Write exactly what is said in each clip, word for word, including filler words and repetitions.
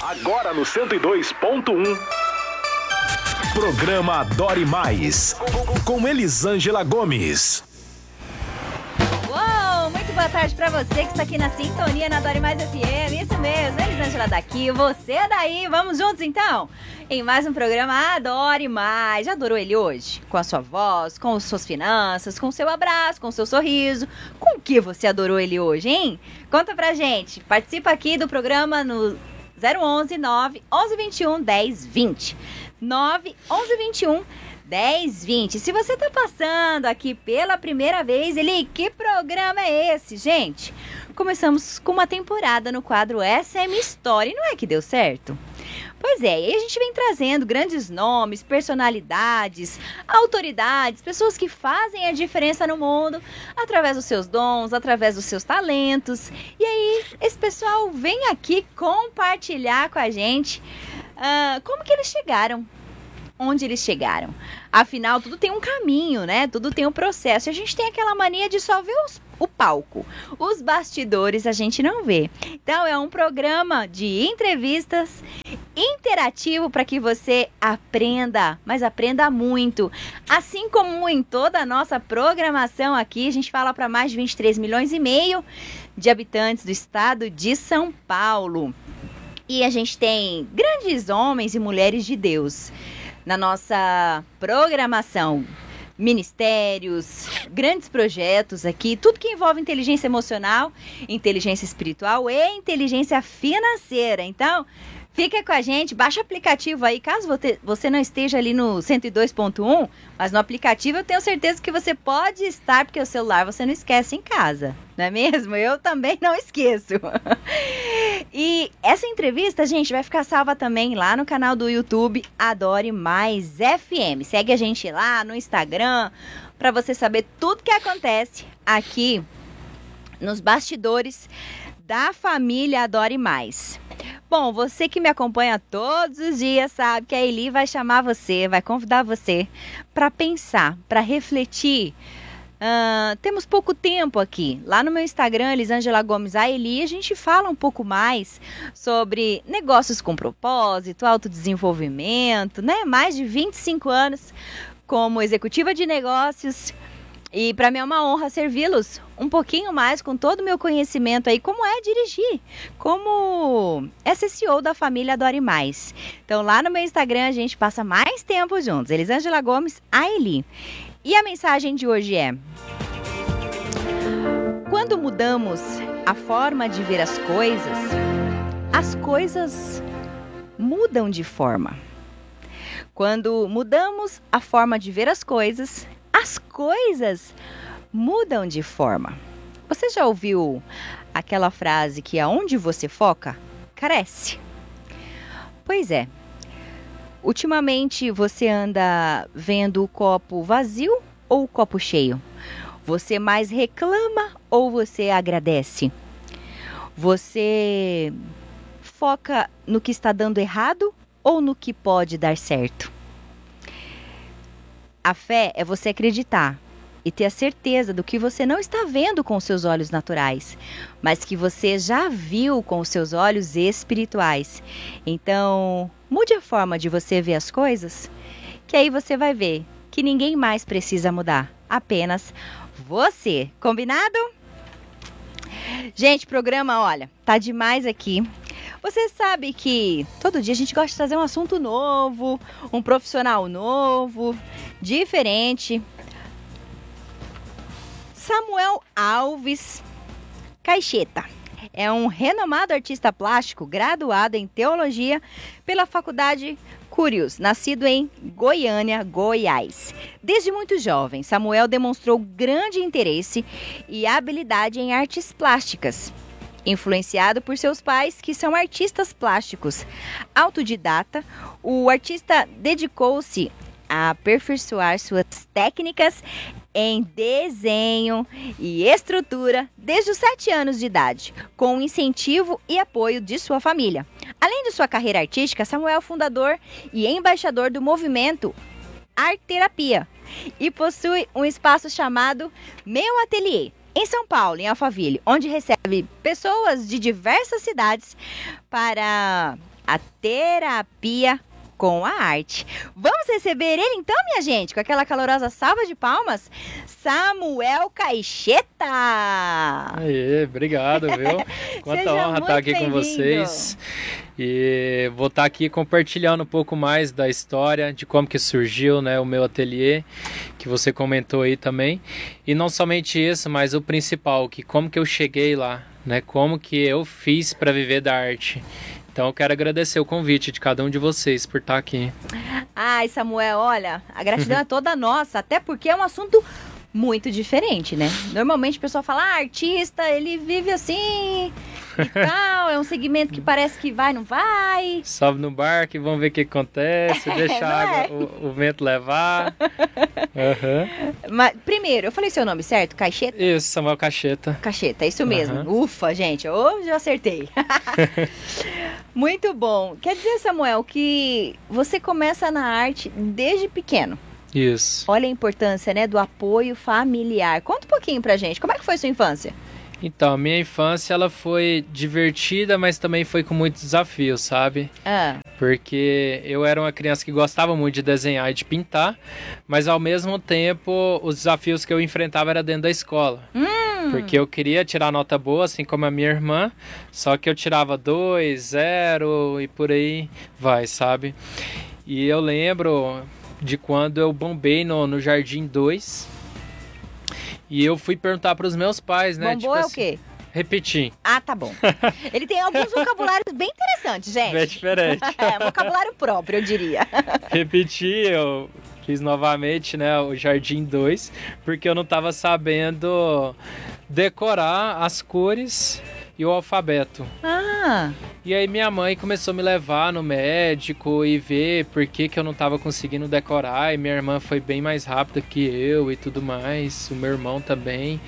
Agora no cento e dois ponto um. Programa Adore Mais, com Elisângela Gomes. Uou, muito boa tarde pra você que está aqui na sintonia na Adore Mais F M. Isso mesmo, Elisângela daqui, você daí. Vamos juntos então? Em mais um programa Adore Mais. Já adorou ele hoje? Com a sua voz, com as suas finanças, com o seu abraço, com o seu sorriso. Com o que você adorou ele hoje, hein? Conta pra gente. Participa aqui do programa no zero onze, nove, onze, vinte e um, dez, vinte. nove, onze, vinte e um, dez, vinte. Se você tá passando aqui pela primeira vez, ele, que programa é esse, gente? Começamos com uma temporada no quadro S M Story, não é que deu certo? Pois é, e aí a gente vem trazendo grandes nomes, personalidades, autoridades, pessoas que fazem a diferença no mundo através dos seus dons, através dos seus talentos. E aí esse pessoal vem aqui compartilhar com a gente uh, como que eles chegaram, onde eles chegaram. Afinal, tudo tem um caminho, né? Tudo tem um processo. E a gente tem aquela mania de só ver os, o palco. Os bastidores a gente não vê. Então, é um programa de entrevistas interativo para que você aprenda, mas aprenda muito. Assim como em toda a nossa programação aqui, a gente fala para mais de vinte e três milhões e meio de habitantes do estado de São Paulo. E a gente tem grandes homens e mulheres de Deus na nossa programação, ministérios, grandes projetos aqui, tudo que envolve inteligência emocional, inteligência espiritual e inteligência financeira. Então, fica com a gente, baixa o aplicativo aí, caso você não esteja ali no cento e dois ponto um, mas no aplicativo eu tenho certeza que você pode estar, porque o celular você não esquece em casa, não é mesmo? Eu também não esqueço. E essa entrevista, gente, vai ficar salva também lá no canal do YouTube Adore Mais F M. Segue a gente lá no Instagram para você saber tudo que acontece aqui nos bastidores da família Adore Mais. Bom, você que me acompanha todos os dias sabe que a Eli vai chamar você, vai convidar você para pensar, para refletir. Uh, temos pouco tempo aqui. Lá no meu Instagram, Elisângela Gomes a Eli, a gente fala um pouco mais sobre negócios com propósito, autodesenvolvimento, né? Mais de vinte e cinco anos como executiva de negócios. E para mim é uma honra servi-los um pouquinho mais com todo o meu conhecimento aí, como é dirigir, como S C O da família Adore Mais. Então lá no meu Instagram a gente passa mais tempo juntos. Elisângela Gomes a Eli. E a mensagem de hoje é: quando mudamos a forma de ver as coisas, as coisas mudam de forma. Quando mudamos a forma de ver as coisas, as coisas mudam de forma. Você já ouviu aquela frase que aonde você foca, cresce? Pois é. Ultimamente você anda vendo o copo vazio ou o copo cheio? Você mais reclama ou você agradece? Você foca no que está dando errado ou no que pode dar certo? A fé é você acreditar e ter a certeza do que você não está vendo com os seus olhos naturais, mas que você já viu com os seus olhos espirituais. Então, mude a forma de você ver as coisas, que aí você vai ver que ninguém mais precisa mudar, apenas você. Combinado? Gente, programa, olha, tá demais aqui. Você sabe que todo dia a gente gosta de trazer um assunto novo, um profissional novo, diferente. Samuel Alves Caixeta é um renomado artista plástico graduado em teologia pela Faculdade Curios, nascido em Goiânia, Goiás. Desde muito jovem, Samuel demonstrou grande interesse e habilidade em artes plásticas. Influenciado por seus pais, que são artistas plásticos autodidata, o artista dedicou-se a aperfeiçoar suas técnicas em desenho e estrutura desde os sete anos de idade, com o incentivo e apoio de sua família. Além de sua carreira artística, Samuel é fundador e embaixador do movimento Arte Terapia e possui um espaço chamado Meu Ateliê, em São Paulo, em Alphaville, onde recebe pessoas de diversas cidades para a terapia com a arte. Vamos receber ele então, minha gente, com aquela calorosa salva de palmas, Samuel Caixeta! Aê, obrigado, viu? Quanta Seja honra estar aqui muito com vocês. E vou estar aqui compartilhando um pouco mais da história, de como que surgiu, né, o meu ateliê, que você comentou aí também. E não somente isso, mas o principal, que como que eu cheguei lá, né? Como que eu fiz para viver da arte. Então eu quero agradecer o convite de cada um de vocês por estar aqui. Ai, Samuel, olha, a gratidão é toda nossa, até porque é um assunto muito diferente, né? Normalmente o pessoal fala, ah, artista, ele vive assim e tal, é um segmento que parece que vai, não vai. Sobe no barco e vamos ver o que acontece, deixa É, a água, é? o, o vento levar. Uhum. Mas, primeiro, eu falei seu nome certo? Caixeta? Isso, Samuel Caixeta. Caixeta, é isso mesmo. Uhum. Ufa, gente, hoje eu acertei. Muito bom. Quer dizer, Samuel, que você começa na arte desde pequeno. Isso. Olha a importância, né, do apoio familiar. Conta um pouquinho pra gente, como é que foi sua infância? Então, a minha infância ela foi divertida, mas também foi com muitos desafios, sabe? Ah, Porque eu era uma criança que gostava muito de desenhar e de pintar, mas ao mesmo tempo os desafios que eu enfrentava era dentro da escola. hum, Porque eu queria tirar nota boa, assim como a minha irmã, só que eu tirava dois, zero e por aí vai, sabe? E eu lembro de quando eu bombei no, no Jardim dois e eu fui perguntar para os meus pais, né? bombou é o assim, quê? Repetir. Ah, tá bom. Ele tem alguns vocabulários bem interessantes, gente. É diferente. É, vocabulário próprio, eu diria. Repetir, eu fiz novamente, né, o Jardim dois, porque eu não estava sabendo decorar as cores e o alfabeto. Ah, E aí minha mãe começou a me levar no médico e ver por que, que eu não estava conseguindo decorar. E minha irmã foi bem mais rápida que eu e tudo mais, o meu irmão também.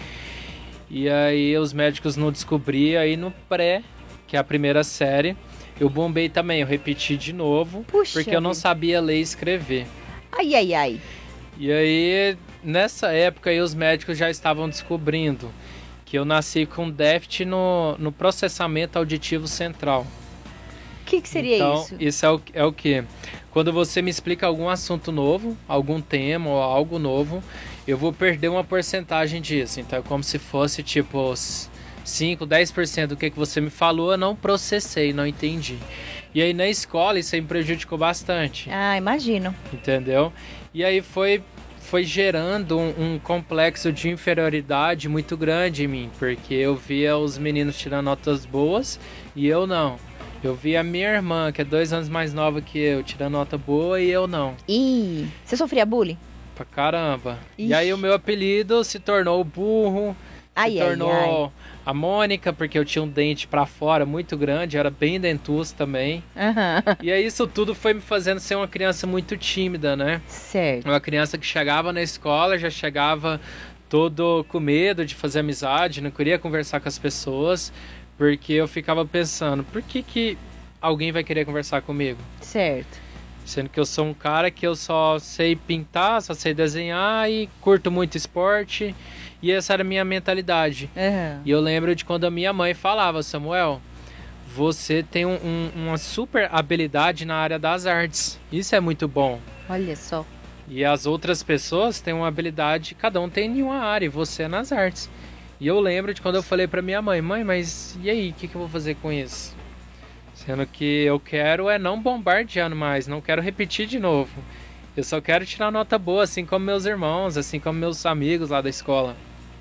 E aí os médicos não descobriam, aí no pré, que é a primeira série, eu bombei também, eu repeti de novo, Puxa porque eu não vida. sabia ler e escrever. ai, ai, ai. E aí, nessa época, aí, os médicos já estavam descobrindo que eu nasci com déficit no, no processamento auditivo central. O que, que seria então, isso? isso é o, é o quê? Quando você me explica algum assunto novo, algum tema ou algo novo, eu vou perder uma porcentagem disso. Então é como se fosse tipo cinco, dez por cento do que, que você me falou, eu não processei, não entendi. E aí na escola isso aí me prejudicou bastante, Ah, imagino. entendeu? E aí foi, foi gerando um, um complexo de inferioridade muito grande em mim, porque eu via os meninos tirando notas boas e eu não. Eu via a minha irmã, que é dois anos mais nova que eu, tirando nota boa e eu não. Ih, você sofria bullying? Pra caramba. Ixi. E aí o meu apelido se tornou o burro, Ai, se ai, tornou ai. a Mônica, porque eu tinha um dente pra fora muito grande, era bem dentuço também. Aham, E aí isso tudo foi me fazendo ser uma criança muito tímida, né? certo. Uma criança que chegava na escola, já chegava todo com medo de fazer amizade, não queria conversar com as pessoas, porque eu ficava pensando, por que que alguém vai querer conversar comigo? Certo. Sendo que eu sou um cara que eu só sei pintar, só sei desenhar e curto muito esporte. E essa era a minha mentalidade. Aham. E eu lembro de quando a minha mãe falava, Samuel, você tem um- um- uma super habilidade na área das artes. Isso é muito bom. Olha só. E as outras pessoas têm uma habilidade, cada um tem em uma área, e você é nas artes. E eu lembro de quando eu falei pra minha mãe, mãe, mas e aí, o que, que eu vou fazer com isso? Sendo que eu quero é não bombardeando mais, não quero repetir de novo. Eu só quero tirar nota boa, assim como meus irmãos, assim como meus amigos lá da escola.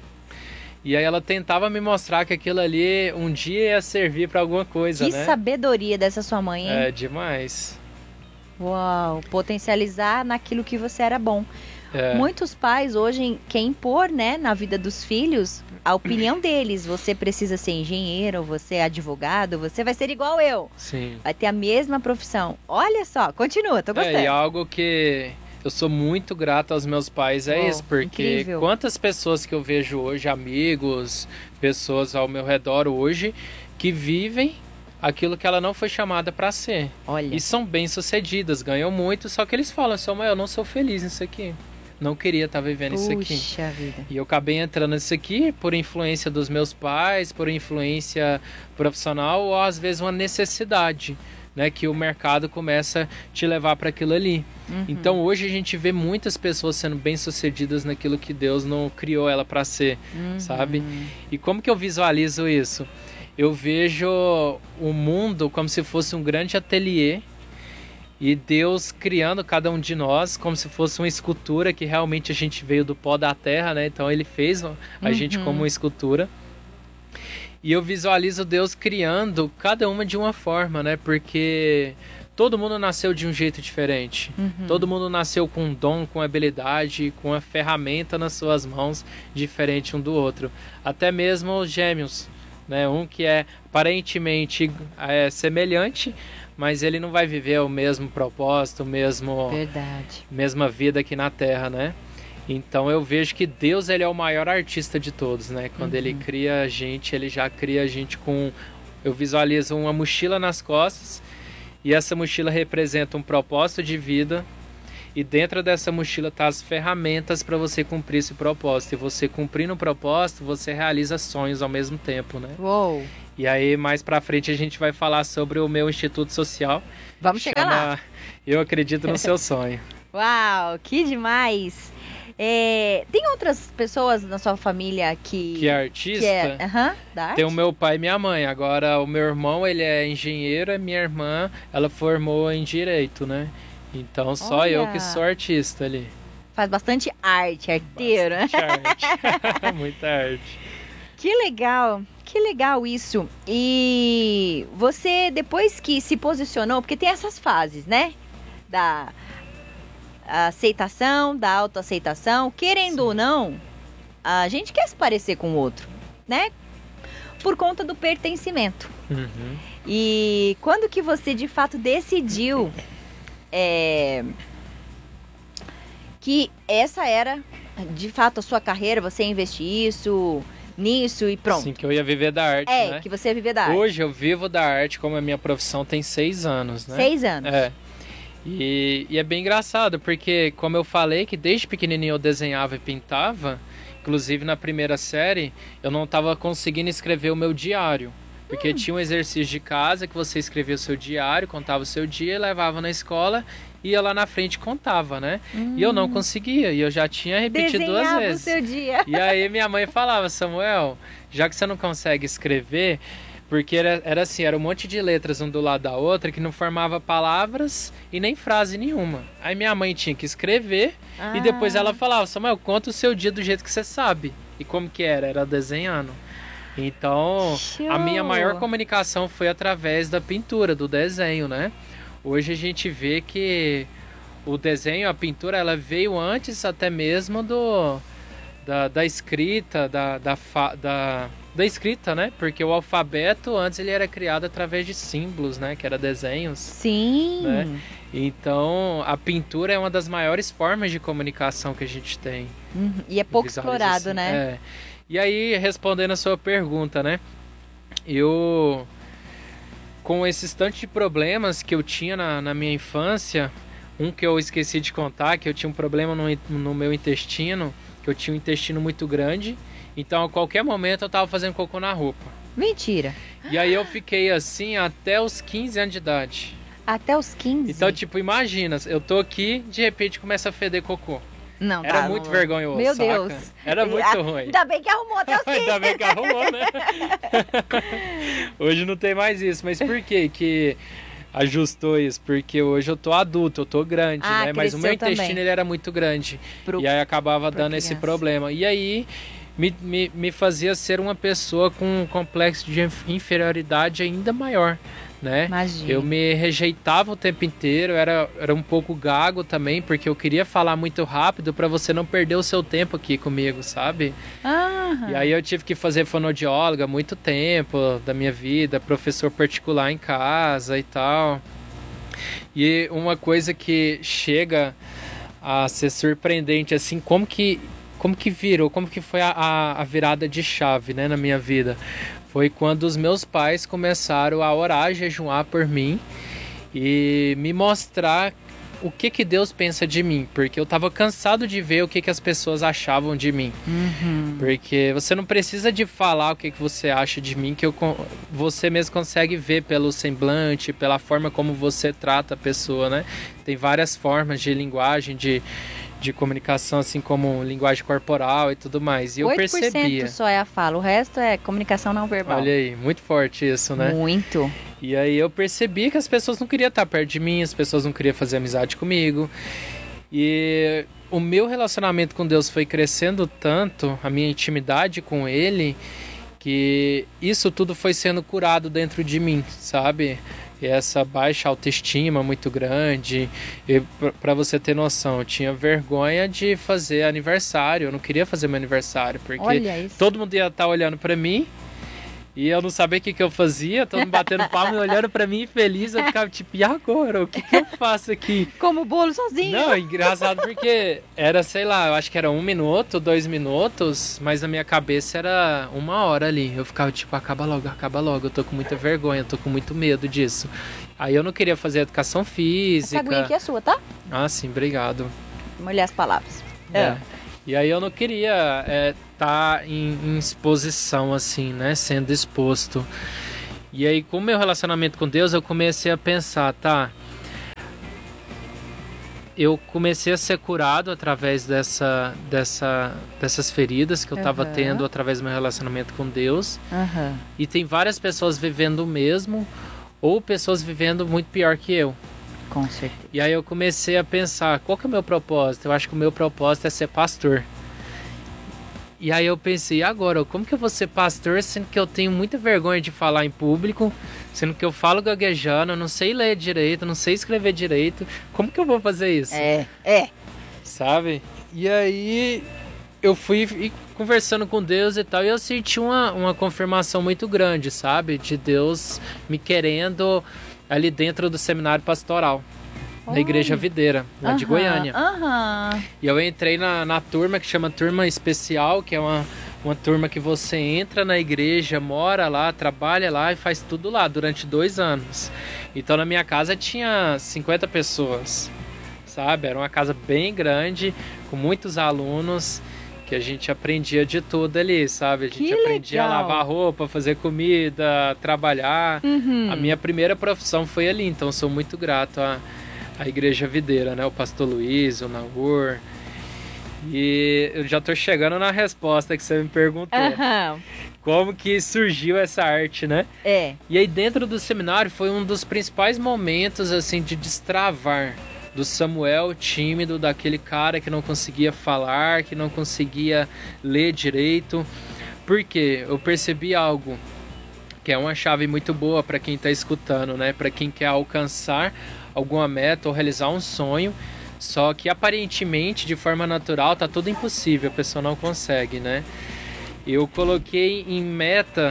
E aí ela tentava me mostrar que aquilo ali um dia ia servir pra alguma coisa, Que né? sabedoria dessa sua mãe, hein? É demais. Uau, potencializar naquilo que você era bom. É, Muitos pais hoje querem impor, né, na vida dos filhos, a opinião deles. Você precisa ser engenheiro, você é advogado, você vai ser igual eu. sim. Vai ter a mesma profissão. Olha só, continua, tô gostando. É, e algo que eu sou muito grato aos meus pais é Oh, isso, porque incrível. quantas pessoas que eu vejo hoje, amigos, pessoas ao meu redor hoje, que vivem aquilo que ela não foi chamada para ser. Olha, E são bem-sucedidas, ganham muito, só que eles falam, Samuel, eu não sou feliz nisso aqui. Não queria estar vivendo isso aqui. puxa vida. E eu acabei entrando nisso aqui por influência dos meus pais, por influência profissional ou às vezes uma necessidade. né, que o mercado começa a te levar para aquilo ali. Uhum. Então hoje a gente vê muitas pessoas sendo bem-sucedidas naquilo que Deus não criou ela para ser, uhum. sabe? E como que eu visualizo isso? Eu vejo o mundo como se fosse um grande ateliê e Deus criando cada um de nós como se fosse uma escultura, que realmente a gente veio do pó da terra, né? Então ele fez a uhum. gente como uma escultura. E eu visualizo Deus criando cada uma de uma forma, né? Porque todo mundo nasceu de um jeito diferente. Uhum. Todo mundo nasceu com um dom, com habilidade, com uma ferramenta nas suas mãos, diferente um do outro. Até mesmo os gêmeos, né? Um que é aparentemente é, semelhante, mas ele não vai viver o mesmo propósito, o mesmo, Verdade. mesma vida aqui na Terra, né? Então eu vejo que Deus, ele é o maior artista de todos, né? Quando uhum. ele cria a gente, ele já cria a gente com... Eu visualizo uma mochila nas costas, e essa mochila representa um propósito de vida, e dentro dessa mochila tá as ferramentas para você cumprir esse propósito. E você cumprindo o propósito, você realiza sonhos ao mesmo tempo, né? Uou! E aí, mais pra frente, a gente vai falar sobre o meu Instituto Social. Vamos chegar lá. Eu Acredito no Seu Sonho. Uau, que demais! É, tem outras pessoas na sua família que... Que é artista? Que é, uh-huh, da arte? Tem o meu pai e minha mãe. Agora, o meu irmão, ele é engenheiro, e minha irmã, ela formou em Direito, né? Então, só Olha. eu que sou artista ali. Faz bastante arte, arteiro. Bastante arte. Muita arte. Que legal, que legal isso. E você, depois que se posicionou, porque tem essas fases, né? Da aceitação, da autoaceitação, querendo Sim. ou não, a gente quer se parecer com o outro, né? Por conta do pertencimento. Uhum. E quando que você, de fato, decidiu é, que essa era, de fato, a sua carreira, você ia investir isso... nisso e pronto. Sim, que eu ia viver da arte, é, né? É, que você ia viver da arte. Hoje eu vivo da arte, como a minha profissão tem seis anos, né? Seis anos. É. E, e é bem engraçado, porque como eu falei que desde pequenininho eu desenhava e pintava, inclusive na primeira série, eu não estava conseguindo escrever o meu diário. Porque hum. tinha um exercício de casa que você escrevia o seu diário, contava o seu dia, levava na escola, ia lá na frente e contava, né? Hum. E eu não conseguia, e eu já tinha repetido Desenhava duas vezes. o seu dia. E aí minha mãe falava, Samuel, já que você não consegue escrever, porque era, era assim, era um monte de letras um do lado da outra que não formava palavras e nem frase nenhuma. Aí minha mãe tinha que escrever ah. e depois ela falava, Samuel, conta o seu dia do jeito que você sabe. E como que era? Era desenhando. Então, Show. A minha maior comunicação foi através da pintura, do desenho, né? Hoje a gente vê que o desenho, a pintura, ela veio antes até mesmo do, da, da escrita, da, da, da, da escrita, né? Porque o alfabeto antes ele era criado através de símbolos, né? Que era desenhos. Sim. Né? Então, a pintura é uma das maiores formas de comunicação que a gente tem. Uhum. E é pouco explorado, assim. né? É. E aí, respondendo a sua pergunta, né? Eu... Com esses tantos de problemas que eu tinha na, na minha infância, um que eu esqueci de contar, que eu tinha um problema no, no meu intestino, que eu tinha um intestino muito grande, então a qualquer momento eu tava fazendo cocô na roupa. Mentira! E aí eu fiquei assim até os quinze anos de idade. Até os quinze? Então, tipo, imagina, eu tô aqui, de repente começa a feder cocô. Não, Era tá, muito não... vergonhoso, Meu saca? Deus. Era muito ah, ruim. Ainda bem que arrumou até os quinze. Ainda bem que arrumou, né? Hoje não tem mais isso. Mas por que que ajustou isso? Porque hoje eu tô adulto, eu tô grande, ah, né? Mas o meu intestino também. ele era muito grande. Pro... E aí acabava dando criança. esse problema. E aí me, me, me fazia ser uma pessoa com um complexo de inferioridade ainda maior. Né? Imagina. Eu me rejeitava o tempo inteiro, era, era um pouco gago também, porque eu queria falar muito rápido para você não perder o seu tempo aqui comigo, sabe? Aham. E aí eu tive que fazer fonoaudióloga muito tempo da minha vida, professor particular em casa e tal. E uma coisa que chega a ser surpreendente, assim, como que, como que virou, como que foi a, a, a virada de chave, né, na minha vida. Foi quando os meus pais começaram a orar, a jejuar por mim e me mostrar o que que Deus pensa de mim, porque eu tava cansado de ver o que que as pessoas achavam de mim. Uhum. Porque você não precisa de falar o que que você acha de mim, que eu, você mesmo consegue ver pelo semblante, pela forma como você trata a pessoa, né? Tem várias formas de linguagem, de, de comunicação, assim como linguagem corporal e tudo mais. E eu oito por cento percebia. só é a fala, o resto é comunicação não verbal. Olha aí, muito forte isso, né? Muito. E aí eu percebi que as pessoas não queriam estar perto de mim, as pessoas não queriam fazer amizade comigo. E o meu relacionamento com Deus foi crescendo tanto, a minha intimidade com Ele, que isso tudo foi sendo curado dentro de mim, sabe? E essa baixa autoestima muito grande. Para você ter noção, eu tinha vergonha de fazer aniversário, eu não queria fazer meu aniversário, porque todo mundo ia estar olhando para mim. E eu não sabia o que, que eu fazia, todo mundo batendo palma e olhando pra mim feliz, eu ficava tipo, e agora? O que, que eu faço aqui? Como bolo sozinho. Não, é engraçado porque era, sei lá, eu acho que era um minuto, dois minutos, mas na minha cabeça era uma hora ali. Eu ficava tipo, acaba logo, acaba logo, eu tô com muita vergonha, eu tô com muito medo disso. Aí eu não queria fazer educação física. Essa aguinha aqui é sua, tá? Ah, sim, obrigado. Molhar as palavras. É. É. E aí eu não queria é, tá em, em exposição, assim, né? Sendo exposto. E aí, com o meu relacionamento com Deus, eu comecei a pensar, tá? Eu comecei a ser curado através dessa, dessa, dessas feridas que eu estava Uhum. tendo através do meu relacionamento com Deus. Uhum. E tem várias pessoas vivendo o mesmo, ou pessoas vivendo muito pior que eu. Com certeza. E aí eu comecei a pensar, qual que é o meu propósito? Eu acho que o meu propósito é ser pastor. E aí eu pensei, e agora, como que eu vou ser pastor, sendo que eu tenho muita vergonha de falar em público, sendo que eu falo gaguejando, eu não sei ler direito, não sei escrever direito, como que eu vou fazer isso? É, é. Sabe? E aí eu fui conversando com Deus e tal, e eu senti uma, uma confirmação muito grande, sabe? De Deus me querendo ali dentro do seminário pastoral, na Olha. Igreja Videira, lá de Aham, Goiânia. Aham. E eu entrei na, na turma que chama Turma Especial, que é uma, uma turma que você entra na igreja, mora lá, trabalha lá e faz tudo lá durante dois anos. Então na minha casa tinha cinquenta pessoas, sabe? Era uma casa bem grande, com muitos alunos, que a gente aprendia de tudo ali, sabe? A gente Que aprendia legal. a lavar roupa, fazer comida, trabalhar. Uhum. A minha primeira profissão foi ali, então sou muito grato à, à Igreja Videira, né? O pastor Luiz, o Naur. E eu já tô chegando na resposta que você me perguntou. Aham. Como que surgiu essa arte, né? É. E aí dentro do seminário foi um dos principais momentos, assim, de destravar do Samuel tímido, daquele cara que não conseguia falar, que não conseguia ler direito. Porque eu percebi algo que é uma chave muito boa para quem está escutando, né? Para quem quer alcançar alguma meta ou realizar um sonho, só que aparentemente, de forma natural, tá tudo impossível, a pessoa não consegue, né? Eu coloquei em meta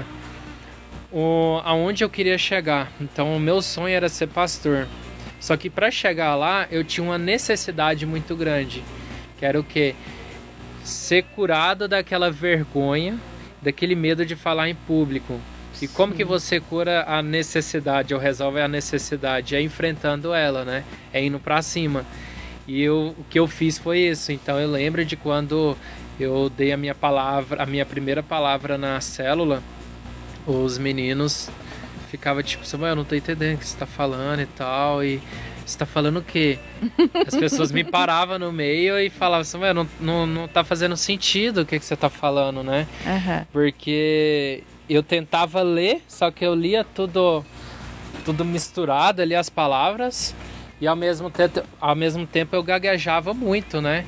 o, aonde eu queria chegar. Então, o meu sonho era ser pastor. Só que para chegar lá, eu tinha uma necessidade muito grande, que era o quê? Ser curado daquela vergonha, daquele medo de falar em público. E como que você cura a necessidade, ou resolve a necessidade? É enfrentando ela, né? É indo pra cima. E eu, o que eu fiz foi isso. Então eu lembro de quando eu dei a minha palavra, a minha primeira palavra na célula, os meninos ficavam tipo, Samuel, eu não tô entendendo o que você tá falando e tal, e você tá falando o quê? As pessoas me paravam no meio e falavam, Samuel, não, não, não tá fazendo sentido o que, que você tá falando, né? Aham. Porque eu tentava ler, só que eu lia tudo, tudo misturado ali, as palavras, e ao mesmo tempo, ao mesmo tempo eu gaguejava muito, né?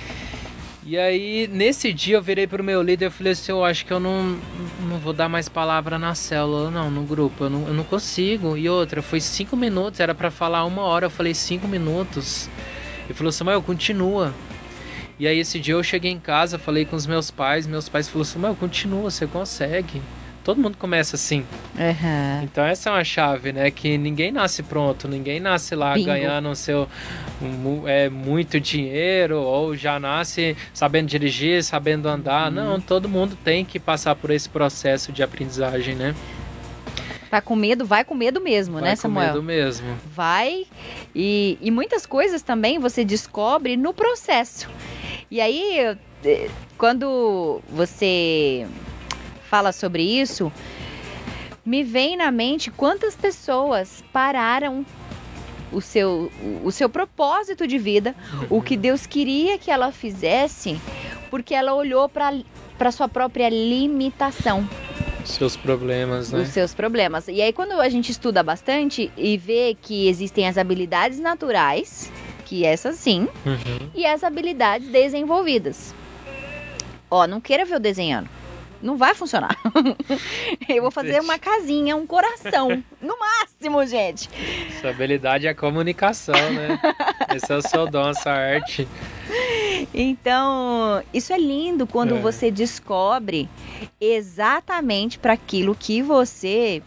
E aí, nesse dia, eu virei pro meu líder e falei assim, eu acho que eu não, não vou dar mais palavra na célula, não, no grupo, eu não, eu não consigo. E outra, foi cinco minutos, era pra falar uma hora, eu falei cinco minutos. Ele falou, Samuel, continua. E aí, esse dia eu cheguei em casa, falei com os meus pais, meus pais falaram, Samuel, continua, você consegue. Todo mundo começa assim. Aham. Então essa é uma chave, né? Que ninguém nasce pronto, ninguém nasce lá Bingo. ganhando o seu um, é, muito dinheiro, ou já nasce sabendo dirigir, sabendo andar. Não, todo mundo tem que passar por esse processo de aprendizagem, né? Tá com medo, vai com medo mesmo, vai né, com Samuel? medo mesmo. Vai e, e muitas coisas também você descobre no processo. E aí, quando você fala sobre isso, me vem na mente quantas pessoas pararam o seu, o seu propósito de vida, uhum. o que Deus queria que ela fizesse, porque ela olhou para para sua própria limitação. Os seus problemas, né? Os seus problemas. E aí, quando a gente estuda bastante e vê que existem as habilidades naturais, que essas sim, uhum. e as habilidades desenvolvidas. Ó, não queira ver eu desenhando. Não vai funcionar. Eu vou fazer uma casinha, um coração. No máximo, gente. Sua habilidade é a comunicação, né? Esse é o seu dom, essa arte. Então, isso é lindo quando é. você descobre exatamente para aquilo que você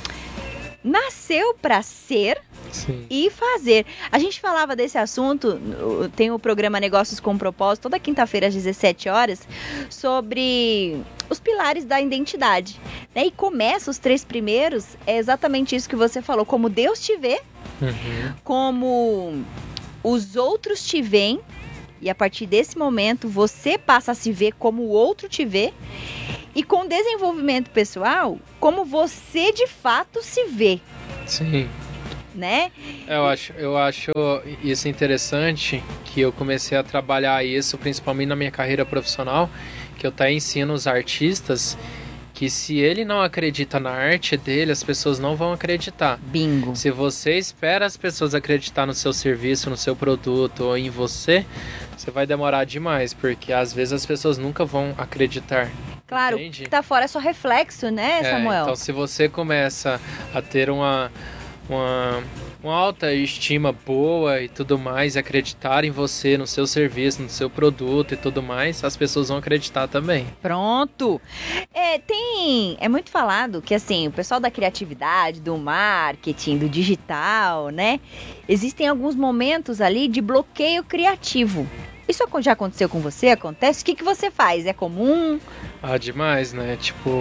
nasceu para ser. Sim. E fazer. A gente falava desse assunto, tem o programa Negócios com Propósito, toda quinta-feira às dezessete horas, sobre os pilares da identidade. Né? E começa os três primeiros, é exatamente isso que você falou, como Deus te vê, uhum. como os outros te veem, e a partir desse momento você passa a se ver como o outro te vê, e com desenvolvimento pessoal, como você de fato se vê. Sim. Né? Eu acho, eu acho isso interessante, que eu comecei a trabalhar isso principalmente na minha carreira profissional, que eu até ensino os artistas que se ele não acredita na arte dele, as pessoas não vão acreditar. Bingo. Se você espera as pessoas acreditar no seu serviço, no seu produto ou em você, você vai demorar demais, porque às vezes as pessoas nunca vão acreditar. Claro, entende? O que tá fora é só reflexo, né, Samuel? É, então se você começa a ter uma... Uma, uma alta estima boa e tudo mais, acreditar em você, no seu serviço, no seu produto e tudo mais, as pessoas vão acreditar também. Pronto! É, tem, é muito falado que assim, o pessoal da criatividade, do marketing, do digital, né? Existem alguns momentos ali de bloqueio criativo. Isso já aconteceu com você? Acontece? O que, que você faz? É comum? Ah, demais, né? Tipo...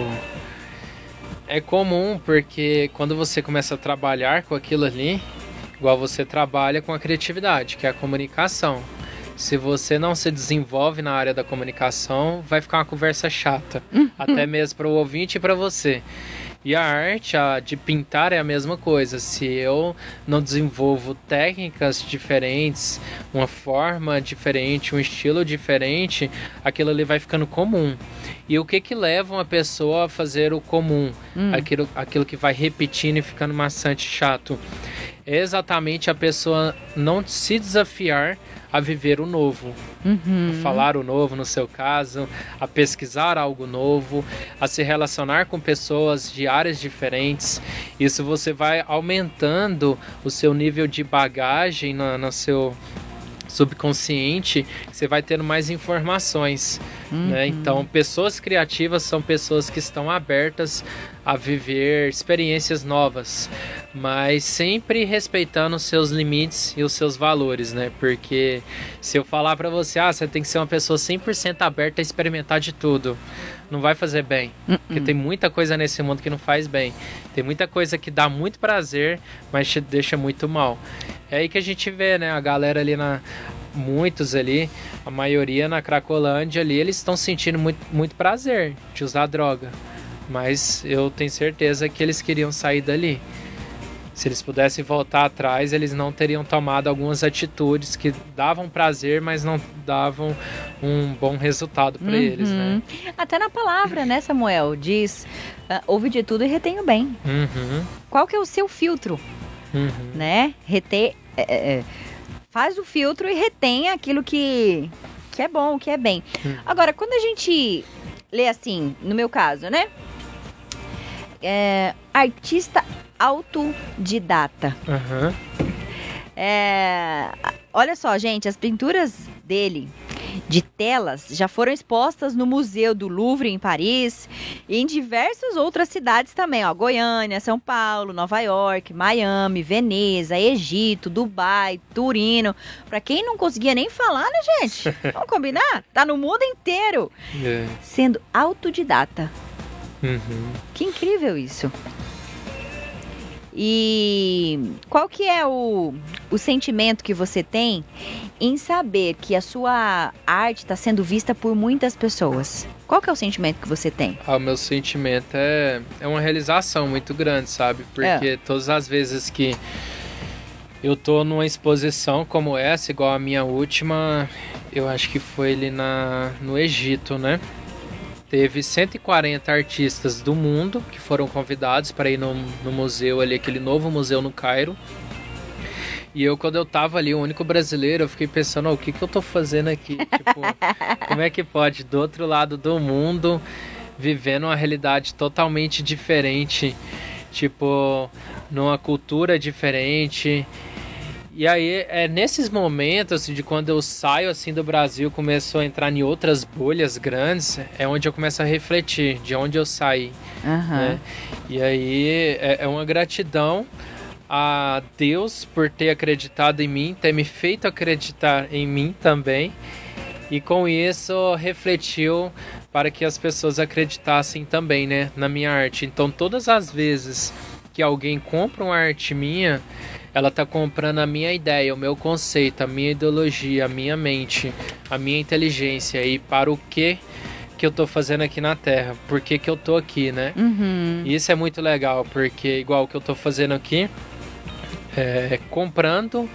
É comum porque quando você começa a trabalhar com aquilo ali, igual você trabalha com a criatividade, que é a comunicação. Se você não se desenvolve na área da comunicação, vai ficar uma conversa chata, uhum. até mesmo para o ouvinte e para você. E a arte a de pintar é a mesma coisa. Se eu não desenvolvo técnicas diferentes, uma forma diferente, um estilo diferente, aquilo ali vai ficando comum. E o que que leva uma pessoa a fazer o comum? Hum. Aquilo, aquilo que vai repetindo e ficando maçante, chato. É exatamente a pessoa não se desafiar a viver o novo, uhum. a falar o novo no seu caso, a pesquisar algo novo, a se relacionar com pessoas de áreas diferentes. Isso você vai aumentando o seu nível de bagagem no, no seu subconsciente, você vai tendo mais informações, uhum. né? Então, pessoas criativas são pessoas que estão abertas a viver experiências novas, mas sempre respeitando os seus limites e os seus valores, né? Porque se eu falar pra você, ah, você tem que ser uma pessoa cem por cento aberta a experimentar de tudo, não vai fazer bem, uh-uh. porque tem muita coisa nesse mundo que não faz bem, tem muita coisa que dá muito prazer, mas te deixa muito mal. É aí que a gente vê, né, a galera ali na... muitos ali, a maioria na Cracolândia ali, eles estão sentindo muito, muito prazer de usar droga, mas eu tenho certeza que eles queriam sair dali. Se eles pudessem voltar atrás, eles não teriam tomado algumas atitudes que davam prazer, mas não davam um bom resultado para uhum. eles, né? Até na palavra, né, Samuel? Diz, uh, ouve de tudo e retém o bem. Uhum. Qual que é o seu filtro? Uhum. Né? Reter, é, é, faz o filtro e retém aquilo que, que é bom, que é bem. Uhum. Agora, quando a gente lê assim, no meu caso, né? É, artista autodidata. Uhum. É, olha só, gente, as pinturas dele de telas já foram expostas no Museu do Louvre em Paris e em diversas outras cidades também, ó, Goiânia, São Paulo, Nova York, Miami, Veneza, Egito, Dubai, Turino. Pra quem não conseguia nem falar, né, gente? Vamos combinar? Tá no mundo inteiro. É. Sendo autodidata. Uhum. Que incrível isso. E qual que é o, o sentimento que você tem em saber que a sua arte está sendo vista por muitas pessoas? Qual que é o sentimento que você tem? Ah, o meu sentimento é, é uma realização muito grande, sabe? Porque É. todas as vezes que eu tô numa exposição como essa, igual a minha última, eu acho que foi ali na, no Egito, né? Teve cento e quarenta artistas do mundo que foram convidados para ir no, no museu ali, aquele novo museu no Cairo. E eu, quando eu tava ali, o único brasileiro, eu fiquei pensando, oh, o que que eu tô fazendo aqui? Tipo, como é que pode, do outro lado do mundo, vivendo uma realidade totalmente diferente, tipo, numa cultura diferente. E aí, é nesses momentos assim, de quando eu saio assim do Brasil, começo a entrar em outras bolhas grandes, é onde eu começo a refletir de onde eu saí. Uhum. Né? E aí, é, é uma gratidão a Deus por ter acreditado em mim, ter me feito acreditar em mim também, e com isso refletiu para que as pessoas acreditassem também, né, na minha arte. Então todas as vezes que alguém compra uma arte minha, ela está comprando a minha ideia, o meu conceito, a minha ideologia, a minha mente, a minha inteligência, e para o que que eu tô fazendo aqui na Terra, por que que eu tô aqui, né? Uhum. E isso é muito legal, porque igual o que eu tô fazendo aqui, É, comprando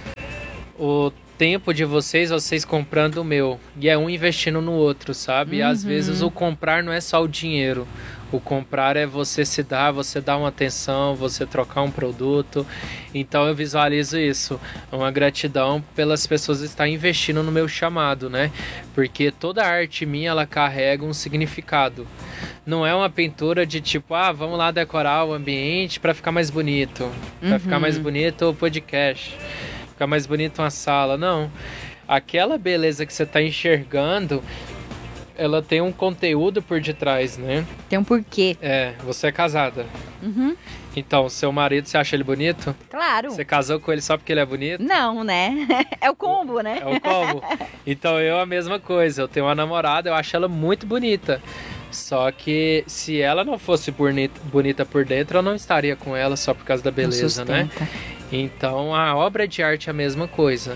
o tempo de vocês, vocês comprando o meu. E é um investindo no outro, sabe? Uhum. E às vezes o comprar não é só o dinheiro. O comprar é você se dar, você dar uma atenção, você trocar um produto. Então eu visualizo isso. Uma gratidão pelas pessoas estarem investindo no meu chamado, né? Porque toda arte minha, ela carrega um significado. Não é uma pintura de tipo, ah, vamos lá decorar o ambiente para ficar mais bonito. Para Uhum. ficar mais bonito o podcast. Ficar mais bonito uma sala. Não. Aquela beleza que você está enxergando, ela tem um conteúdo por detrás, né? Tem um porquê. É, você é casada. Uhum. Então, seu marido, você acha ele bonito? Claro. Você casou com ele só porque ele é bonito? Não, né? É o combo, né? É o combo. Então, eu a mesma coisa. Eu tenho uma namorada, eu acho ela muito bonita. Só que se ela não fosse bonita, bonita por dentro, eu não estaria com ela só por causa da beleza, né? Sustenta. Então, a obra de arte é a mesma coisa.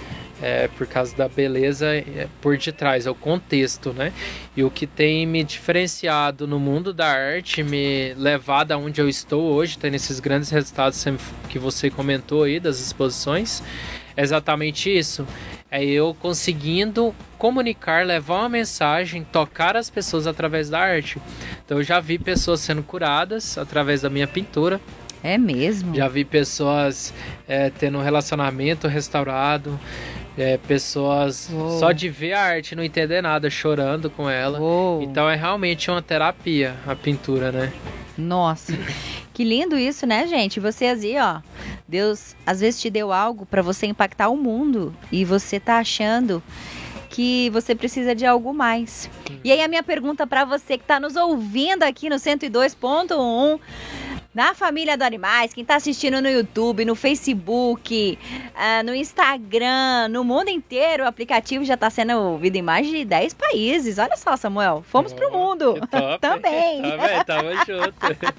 É por causa da beleza por detrás, é o contexto, né? E o que tem me diferenciado no mundo da arte, me levado aonde eu estou hoje, tendo esses grandes resultados que você comentou aí das exposições, é exatamente isso. É eu conseguindo comunicar, levar uma mensagem, tocar as pessoas através da arte. Então eu já vi pessoas sendo curadas através da minha pintura. É mesmo? Já vi pessoas é, tendo um relacionamento restaurado. É, pessoas Uou. Só de ver a arte não entender nada, chorando com ela. Uou. Então é realmente uma terapia a pintura, né? Nossa, que lindo isso, né, gente? Você assim, ó, Deus às vezes te deu algo pra você impactar o mundo e você tá achando que você precisa de algo mais. E aí a minha pergunta pra você que tá nos ouvindo aqui no cento e dois ponto um, na Família Adore Mais, quem tá assistindo no YouTube, no Facebook, uh, no Instagram, no mundo inteiro, o aplicativo já tá sendo ouvido em mais de dez países. Olha só, Samuel, fomos Oh, pro mundo. que top. Também. Também, tamo junto.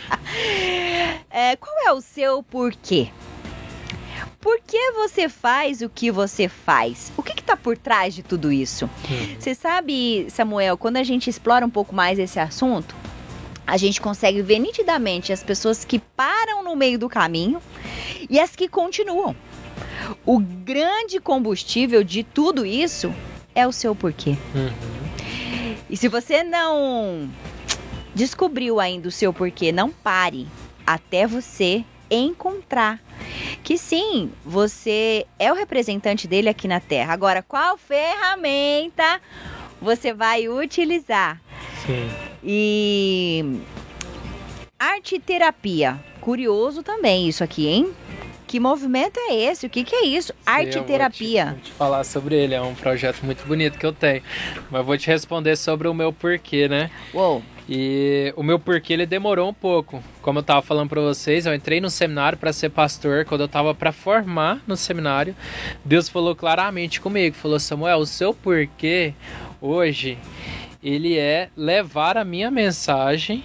É, qual é o seu porquê? Por que você faz o que você faz? O que está por trás de tudo isso? Hum. Você sabe, Samuel, quando a gente explora um pouco mais esse assunto, a gente consegue ver nitidamente as pessoas que param no meio do caminho e as que continuam. O grande combustível de tudo isso é o seu porquê. Uhum. E se você não descobriu ainda o seu porquê, não pare até você encontrar que sim, você é o representante dele aqui na Terra. Agora, qual ferramenta você vai utilizar? Sim. E arte terapia, curioso também isso aqui, hein? Que movimento é esse? O que, que é isso? Arte Eu terapia. Vou te, vou te falar sobre ele, é um projeto muito bonito que eu tenho. Mas vou te responder sobre o meu porquê, né? Uou. E o meu porquê, ele demorou um pouco. Como eu tava falando para vocês, eu entrei no seminário para ser pastor. Quando eu tava para formar no seminário, Deus falou claramente comigo. Falou, Samuel, o seu porquê hoje, ele é levar a minha mensagem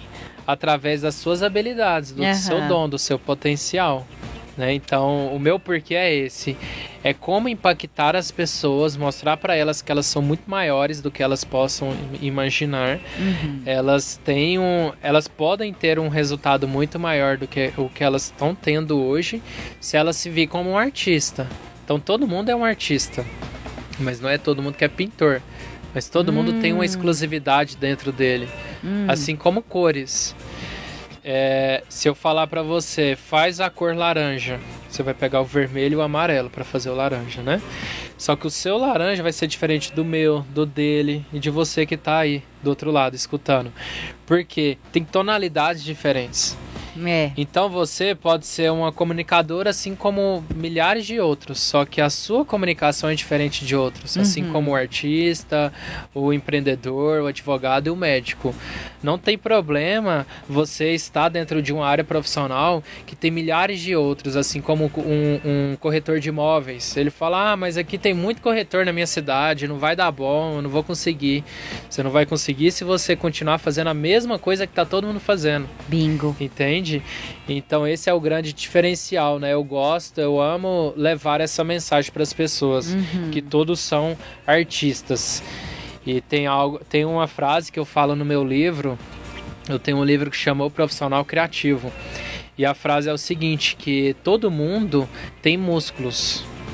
através das suas habilidades, do Aham. seu dom, do seu potencial. Né? Então, o meu porquê é esse. É como impactar as pessoas, mostrar para elas que elas são muito maiores do que elas possam imaginar. Uhum. Elas têm um, elas podem ter um resultado muito maior do que o que elas estão tendo hoje, se elas se virem como um artista. Então, todo mundo é um artista, mas não é todo mundo que é pintor. Mas todo hum. mundo tem uma exclusividade dentro dele, hum. assim como cores. É, se eu falar pra você, faz a cor laranja, você vai pegar o vermelho e o amarelo pra fazer o laranja, né? Só que o seu laranja vai ser diferente do meu, do dele e de você que tá aí do outro lado escutando. Porque tem tonalidades diferentes. É. Então você pode ser uma comunicadora assim como milhares de outros, só que a sua comunicação é diferente de outros, uhum. assim como o artista, o empreendedor, o advogado e o médico. Não tem problema você estar dentro de uma área profissional que tem milhares de outros, assim como um, um corretor de imóveis. Ele fala, ah, mas aqui tem muito corretor na minha cidade, não vai dar bom, eu não vou conseguir. Você não vai conseguir se você continuar fazendo a mesma coisa que está todo mundo fazendo. Bingo. Entende? Então esse é o grande diferencial, né? Eu gosto, eu amo levar essa mensagem para as pessoas, uhum. que todos são artistas. E tem, algo, tem uma frase que eu falo no meu livro, eu tenho um livro que chama O Profissional Criativo. E a frase é o seguinte, que todo mundo tem músculos,